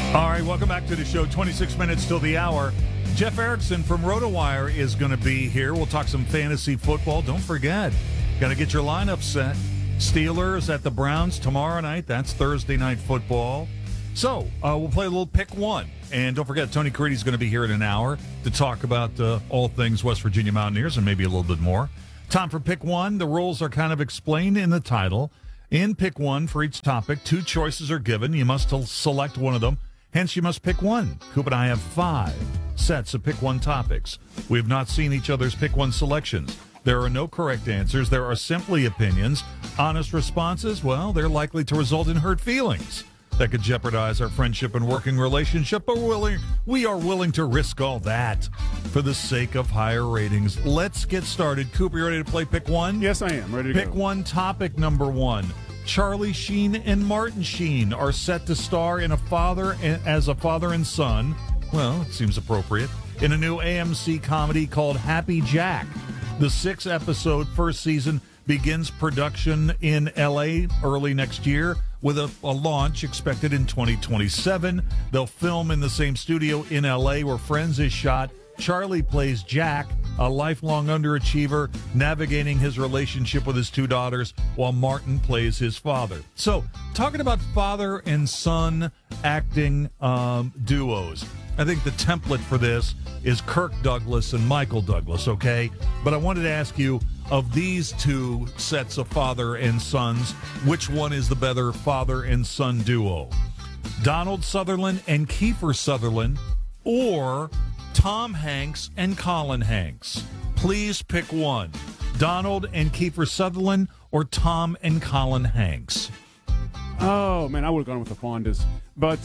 All right, welcome back to the show. 26 minutes till the hour. Jeff Erickson from RotoWire is going to be here. We'll talk some fantasy football. Don't forget, got to get your lineup set. Steelers at the Browns tomorrow night. That's Thursday night football. So we'll play a little pick one. And don't forget, Tony Caridi's going to be here in an hour to talk about all things West Virginia Mountaineers and maybe a little bit more. Time for pick one. The rules are kind of explained in the title. In pick one, for each topic, 2 choices are given. You must select one of them. Hence, you must pick one. Coop and I have 5 sets of pick one topics. We have not seen each other's pick one selections. There are no correct answers. There are simply opinions. Honest responses, well, they're likely to result in hurt feelings that could jeopardize our friendship and working relationship, but we are willing to risk all that for the sake of higher ratings. Let's get started. Cooper, you ready to play pick one? Yes, I am. Ready to Pick one, topic number 1. Charlie Sheen and Martin Sheen are set to star in as a father and son. Well, it seems appropriate. In a new AMC comedy called Happy Jack. The 6-episode first season begins production in L.A. early next year with a launch expected in 2027. They'll film in the same studio in L.A. where Friends is shot. Charlie plays Jack, a lifelong underachiever, navigating his relationship with his 2 daughters, while Martin plays his father. So, talking about father and son acting duos, I think the template for this is Kirk Douglas and Michael Douglas, okay? But I wanted to ask you, of these 2 sets of father and sons, which one is the better father and son duo? Donald Sutherland and Kiefer Sutherland, or Tom Hanks and Colin Hanks? Please pick one. Donald and Kiefer Sutherland or Tom and Colin Hanks? Oh, man, I would have gone with the Fondas. But,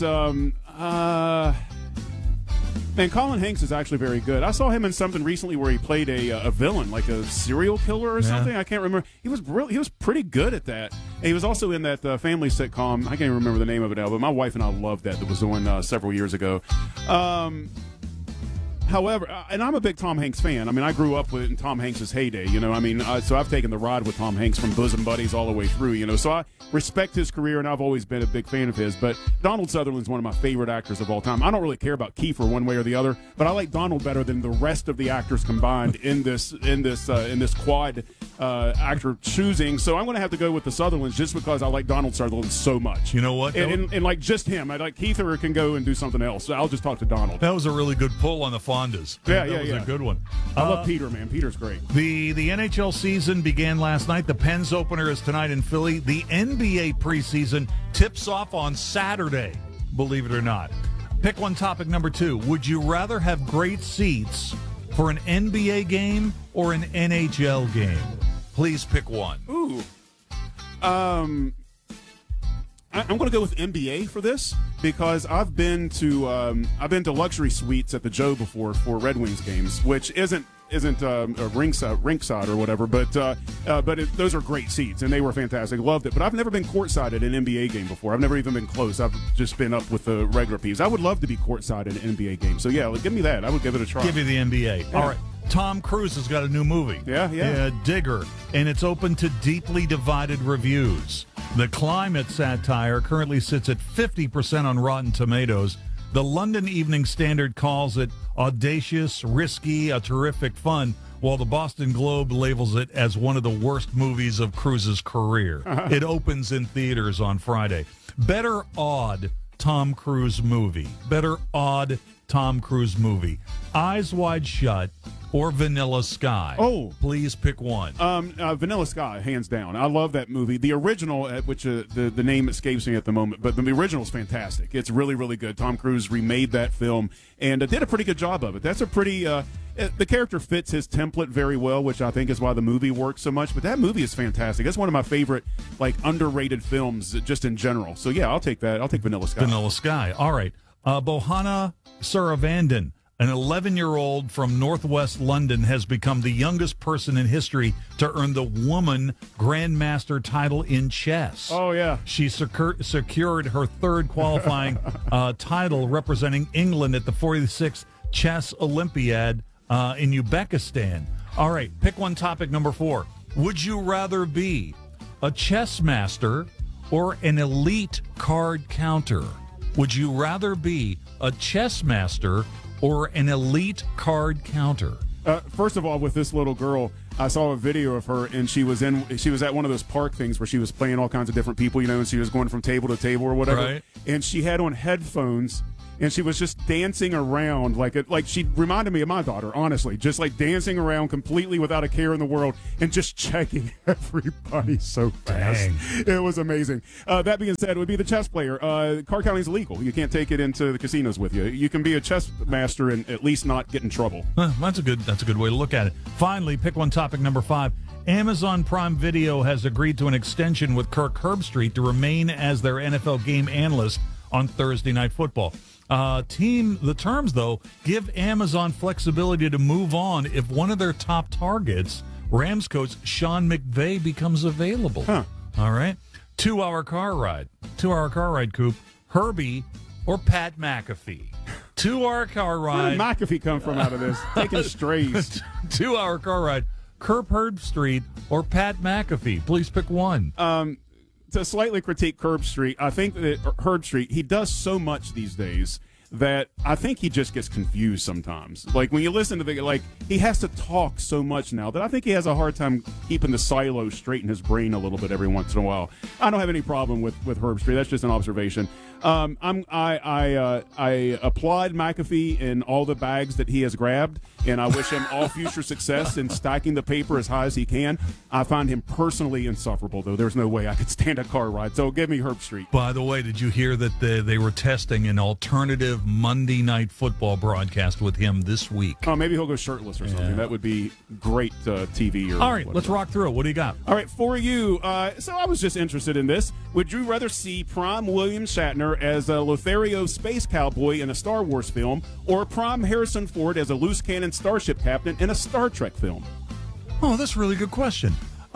man, Colin Hanks is actually very good. I saw him in something recently where he played a villain, like a serial killer or something. I can't remember. He was pretty good at that. And he was also in that family sitcom. I can't even remember the name of it now, but my wife and I loved that was on several years ago. However, and I'm a big Tom Hanks fan. I mean, I grew up with it in Tom Hanks' heyday, you know. I mean, so I've taken the ride with Tom Hanks from bosom buddies all the way through, you know. So I respect his career, and I've always been a big fan of his. But Donald Sutherland's one of my favorite actors of all time. I don't really care about Kiefer one way or the other, but I like Donald better than the rest of the actors combined in this quad actor choosing. So I'm going to have to go with the Sutherlands just because I like Donald Sutherland so much. You know what? And like just him. I like Kiefer can go and do something else. So I'll just talk to Donald. That was a really good pull on the Fondas. Yeah, that was a good one. I love Peter, man. Peter's great. The NHL season began last night. The Pens opener is tonight in Philly. The NBA preseason tips off on Saturday, believe it or not. Pick one, topic number 2. Would you rather have great seats for an NBA game or an NHL game? Please pick one. Ooh. I'm going to go with NBA for this because I've been to luxury suites at the Joe before for Red Wings games, which isn't a rinkside or whatever, but those are great seats and they were fantastic. Loved it, but I've never been courtside at an NBA game before. I've never even been close. I've just been up with the regular peeps. I would love to be courtside at an NBA game. So yeah, give me that. I would give it a try. Give you the NBA. Yeah. All right. Tom Cruise has got a new movie. Yeah. Digger, and it's open to deeply divided reviews. The climate satire currently sits at 50% on Rotten Tomatoes. The London Evening Standard calls it audacious, risky, a terrific fun, while the Boston Globe labels it as one of the worst movies of Cruise's career. It opens in theaters on Friday. Better odd Tom Cruise movie. Better odd Tom Cruise movie. Eyes Wide Shut or Vanilla Sky? Oh. Please pick one. Vanilla Sky, hands down. I love that movie. The original, which the name escapes me at the moment, but the original is fantastic. It's really, really good. Tom Cruise remade that film and did a pretty good job of it. That's a pretty... the character fits his template very well, which I think is why the movie works so much. But that movie is fantastic. That's one of my favorite, underrated films just in general. So, yeah, I'll take that. I'll take Vanilla Sky. Vanilla Sky. All right. Bohana Suravandan, an 11-year-old from northwest London, has become the youngest person in history to earn the woman grandmaster title in chess. Oh, yeah. She secured her third qualifying title representing England at the 46th Chess Olympiad in Uzbekistan. All right, pick one, topic number 4. Would you rather be a chess master or an elite card counter? Would you rather be a chess master or an elite card counter? First of all, with this little girl, I saw a video of her, and she was at one of those park things where she was playing all kinds of different people, and she was going from table to table or whatever. Right. And she had on headphones, and she was just dancing around like she reminded me of my daughter, honestly, just like dancing around completely without a care in the world and just checking everybody so fast. Dang. It was amazing. That being said, it would be the chess player. Card counting is illegal. You can't take it into the casinos with you. You can be a chess master and at least not get in trouble. That's a good way to look at it. Finally, pick one topic, number 5. Amazon Prime Video has agreed to an extension with Kirk Herbstreit to remain as their NFL game analyst on Thursday Night Football. The terms, though, give Amazon flexibility to move on if one of their top targets, Rams coach Sean McVay, becomes available. Huh. All right. 2-hour car ride. 2-hour car ride, Coop. Herbie or Pat McAfee? 2-hour car ride. Where did McAfee come from out of this? Taking strays. 2-hour car ride. Kirk Herbstreit or Pat McAfee? Please pick one. To slightly critique Herbstreit, I think that Herbstreit, he does so much these days that I think he just gets confused sometimes. Like when you listen to he has to talk so much now that I think he has a hard time keeping the silos straight in his brain a little bit every once in a while. I don't have any problem with Herbstreit. That's just an observation. I applaud McAfee in all the bags that he has grabbed, and I wish him all future success in stacking the paper as high as he can. I find him personally insufferable, though. There's no way I could stand a car ride. So give me Herbstreit. By the way, did you hear that they were testing an alternative Monday Night Football broadcast with him this week? Oh, maybe he'll go shirtless or something. That would be great TV. Or all right, whatever. let's rock through it. What do you got? All right, for you. So I was just interested in this. Would you rather see Prime William Shatner as a Lothario space cowboy in a Star Wars film, or Prime Harrison Ford as a loose cannon starship captain in a Star Trek film? Oh, that's a really good question.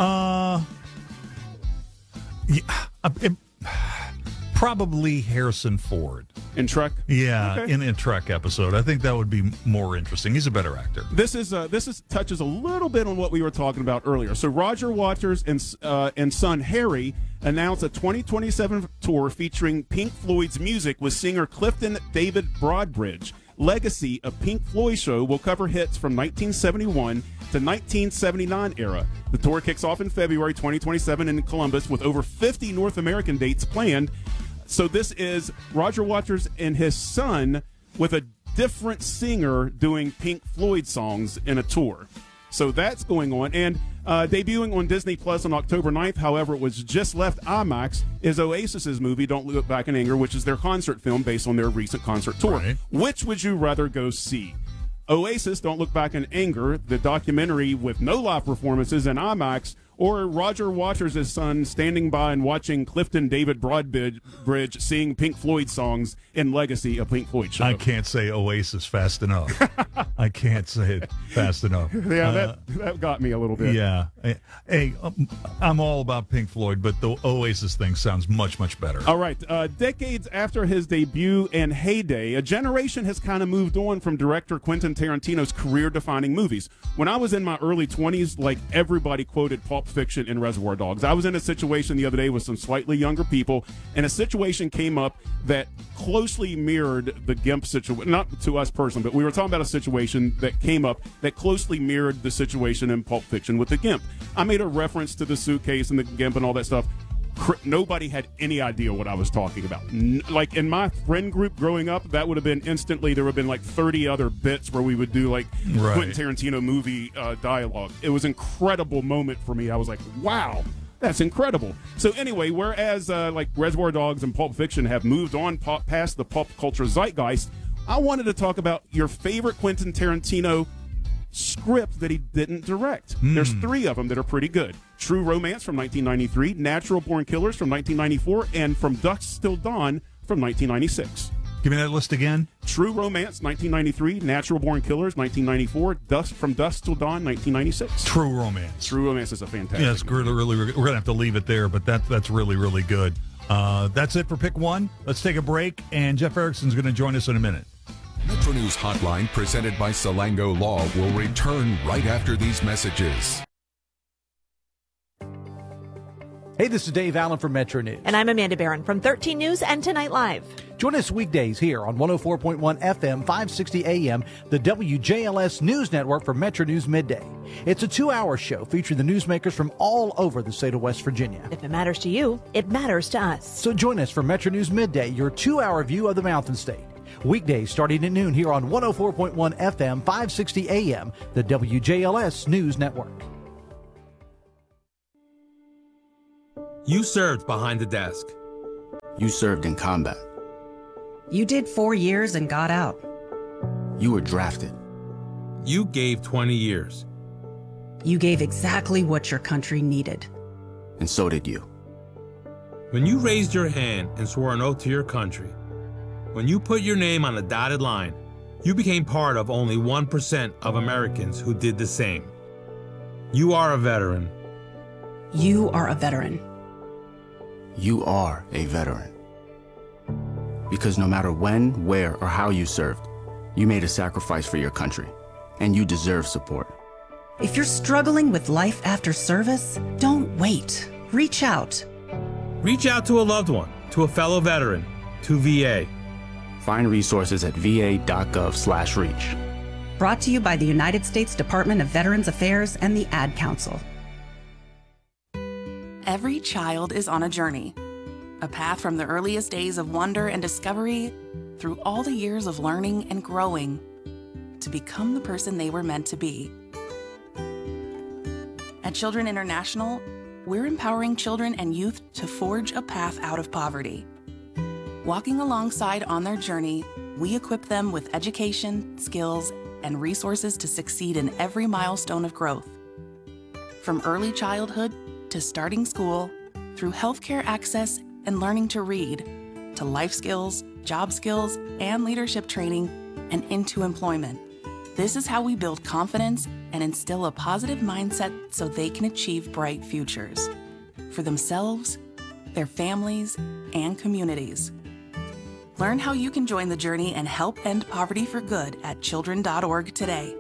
Probably Harrison Ford. In Trek? Yeah, okay. in a Trek episode. I think that would be more interesting. He's a better actor. This touches a little bit on what we were talking about earlier. So Roger Waters and son Harry announced a 2027 tour featuring Pink Floyd's music with singer Clifton David Broadbridge. Legacy, a Pink Floyd show, will cover hits from 1971 to 1979 era. The tour kicks off in February 2027 in Columbus with over 50 North American dates planned. So this is Roger Waters and his son with a different singer doing Pink Floyd songs in a tour. So that's going on. And debuting on Disney Plus on October 9th, however, it was just left IMAX, is Oasis's movie Don't Look Back in Anger, which is their concert film based on their recent concert tour. Right. Which would you rather go see? Oasis, Don't Look Back in Anger, the documentary with no live performances in IMAX, or Roger Waters' son standing by and watching Clifton David Broadbridge sing Pink Floyd songs in Legacy, a Pink Floyd show? I can't say Oasis fast enough. I can't say it fast enough. Yeah, that got me a little bit. Yeah. Hey, I'm all about Pink Floyd, but the Oasis thing sounds much, much better. All right. Decades after his debut and heyday, a generation has kind of moved on from director Quentin Tarantino's career-defining movies. When I was in my early 20s, like everybody quoted Pulp Fiction and Reservoir Dogs. I was in a situation the other day with some slightly younger people, and a situation came up that closely mirrored the GIMP situation. Not to us personally, but we were talking about a situation that came up that closely mirrored the situation in Pulp Fiction with the GIMP. I made a reference to the suitcase and the GIMP and all that stuff. Nobody had any idea what I was talking about. Like in my friend group growing up, that would have been instantly, there would have been like 30 other bits where we would do like Quentin Tarantino movie dialogue. It was an incredible moment for me. I was like, wow, that's incredible. So anyway, whereas like Reservoir Dogs and Pulp Fiction have moved on past the pop culture zeitgeist, I wanted to talk about your favorite Quentin Tarantino script that he didn't direct. There's 3 of them that are pretty good. True Romance from 1993, Natural Born Killers from 1994, and From Dusk Till Dawn from 1996. Give me that list again. True Romance, 1993, Natural Born Killers, 1994, From Dusk Till Dawn, 1996. True Romance. True Romance is a fantastic Yeah, it's really, we're going to have to leave it there, but that's really, really good. That's it for Pick One. Let's take a break, and Jeff Erickson's going to join us in a minute. Metro News Hotline, presented by Salango Law, will return right after these messages. Hey, this is Dave Allen from Metro News. And I'm Amanda Barron from 13 News and Tonight Live. Join us weekdays here on 104.1 FM, 560 AM, the WJLS News Network for Metro News Midday. It's a 2-hour show featuring the newsmakers from all over the state of West Virginia. If it matters to you, it matters to us. So join us for Metro News Midday, your 2-hour view of the Mountain State. Weekdays starting at noon here on 104.1 FM, 560 AM, the WJLS News Network. You served behind the desk. You served in combat. You did 4 years and got out. You were drafted. You gave 20 years. You gave exactly what your country needed. And so did you. When you raised your hand and swore an oath to your country, when you put your name on a dotted line, you became part of only 1% of Americans who did the same. You are a veteran. You are a veteran. You are a veteran. Because no matter when, where, or how you served, you made a sacrifice for your country, and you deserve support. If you're struggling with life after service, don't wait. Reach out. Reach out to a loved one, to a fellow veteran, to VA. Find resources at va.gov/reach. Brought to you by the United States Department of Veterans Affairs and the Ad Council. Every child is on a journey, a path from the earliest days of wonder and discovery through all the years of learning and growing to become the person they were meant to be. At Children International, we're empowering children and youth to forge a path out of poverty. Walking alongside on their journey, we equip them with education, skills, and resources to succeed in every milestone of growth. From early childhood to starting school, through healthcare access and learning to read, to life skills, job skills, and leadership training, and into employment. This is how we build confidence and instill a positive mindset so they can achieve bright futures for themselves, their families, and communities. Learn how you can join the journey and help end poverty for good at children.org today.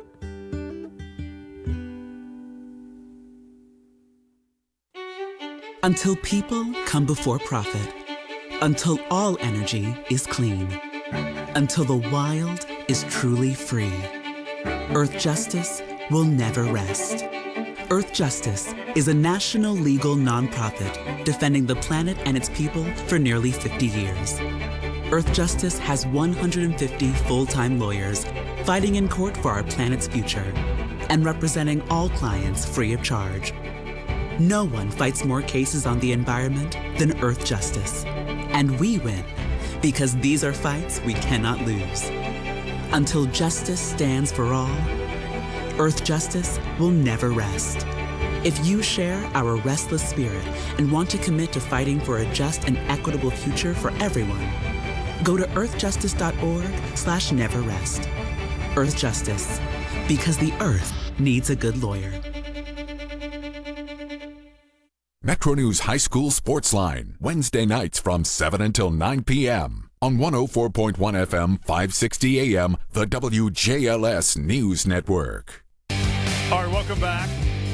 Until people come before profit. Until all energy is clean. Until the wild is truly free. Earth Justice will never rest. Earth Justice is a national legal nonprofit defending the planet and its people for nearly 50 years. Earth Justice has 150 full-time lawyers fighting in court for our planet's future and representing all clients free of charge. No one fights more cases on the environment than Earth Justice. And we win because these are fights we cannot lose. Until justice stands for all, Earth Justice will never rest. If you share our restless spirit and want to commit to fighting for a just and equitable future for everyone, go to earthjustice.org/neverrest. Earth Justice, because the Earth needs a good lawyer. Metro News High School Sports Line, Wednesday nights from 7 until 9 p.m. on 104.1 FM, 560 AM, the WJLS News Network. All right, welcome back.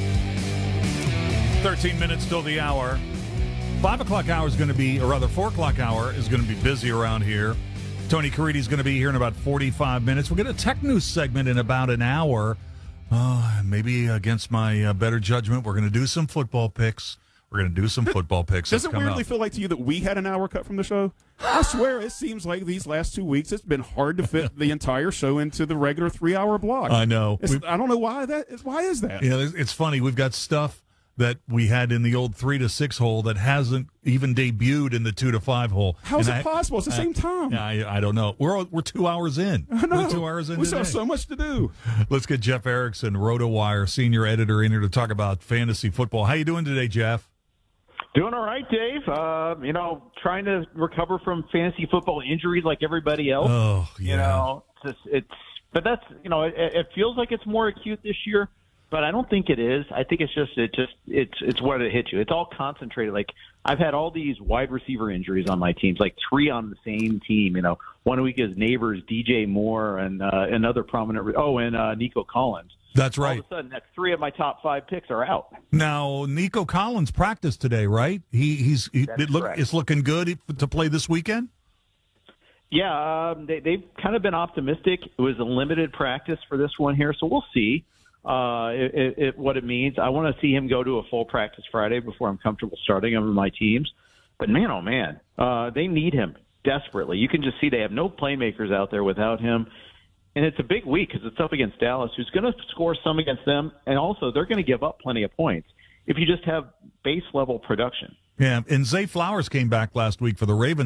13 minutes till the hour. 5 o'clock hour is going to be, or rather 4 o'clock hour is going to be busy around here. Tony Caridi is going to be here in about 45 minutes. We'll get a tech news segment in about an hour. Maybe against my better judgment, we're going to do some football picks. Does it weirdly feel like to you that we had an hour cut from the show? I swear it seems like these last 2 weeks it's been hard to fit the entire show into the regular 3-hour block. I know. I don't know why that. Why is that? Yeah, it's funny. We've got stuff that we had in the old 3 to 6 hole that hasn't even debuted in the 2 to 5 hole. How is it possible? It's the same time. I don't know. We're 2 hours in. I know. We're 2 hours in. We still have so much to do. Let's get Jeff Erickson, RotoWire senior editor, in here to talk about fantasy football. How you doing today, Jeff? Doing all right, Dave. Trying to recover from fantasy football injuries like everybody else. Oh, yeah. It feels like it's more acute this year, but I don't think it is. I think it's where it hits you. It's all concentrated. Like I've had all these wide receiver injuries on my teams, like 3 on the same team. 1 week is Neighbors, DJ Moore, and another prominent. And Nico Collins. That's right. All of a sudden, that's 3 of my top 5 picks are out. Now, Nico Collins practiced today, right? It's looking good to play this weekend? Yeah, they've kind of been optimistic. It was a limited practice for this one here, so we'll see what it means. I want to see him go to a full practice Friday before I'm comfortable starting him in my teams. But, man, oh, man, they need him desperately. You can just see they have no playmakers out there without him. And it's a big week because it's up against Dallas, who's going to score some against them, and also they're going to give up plenty of points if you just have base-level production. Yeah, and Zay Flowers came back last week for the Ravens.